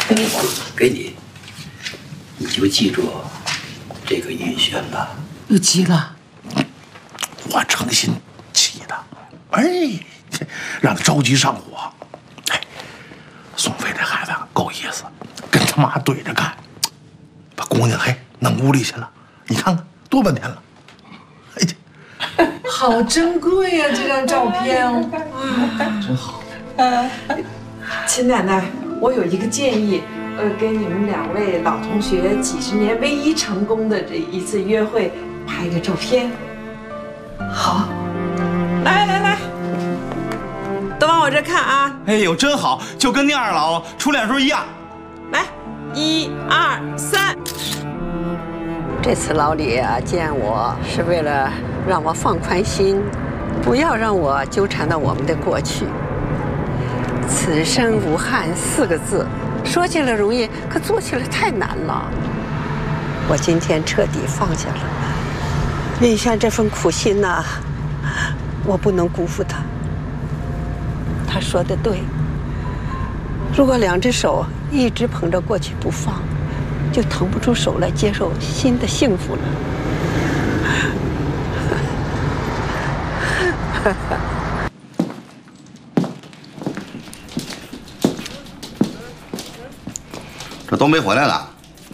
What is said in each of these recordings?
给你，你就记住这个云轩了。 又急了， 我诚心气的，哎，让他着急上火。哎，宋飞这孩子够意思，跟他妈对着干，把姑娘弄屋里去了。你看看多半天了，哎， 好珍贵呀，这张照片， 真好。 秦奶奶，我有一个建议，给你们2位老同学几十年唯一成功的这一次约会拍个照片。好，来，都往我这看啊！ 哎呦，真好，就跟宁二老初恋时候一样。 来，1、2、3。 这次老李啊见我是为了让我放宽心，不要让我纠缠到我们的过去。此生无憾4个字，说起来容易，可做起来太难了。我今天彻底放下了。云轩这份苦心呐，我不能辜负他。他说的对，如果2只手一直捧着过去不放，就腾不出手来接受新的幸福了。 这都没回来呢。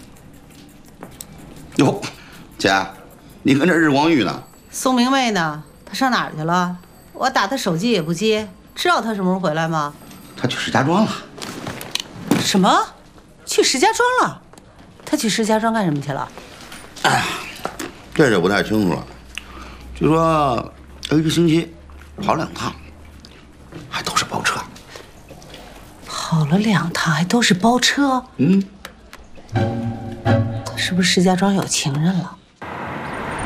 哟，姐，你跟这日光浴呢？ 宋明媚呢？她上哪儿去了？我打她手机也不接，知道她什么时候回来吗？ 她去石家庄了。 什么？去石家庄了？她去石家庄干什么去了？ 哎呀，这就不太清楚了。据说1个星期跑2趟，还都是包车。 跑了2趟，还都是包车。 嗯， 她是不是石家庄有情人了？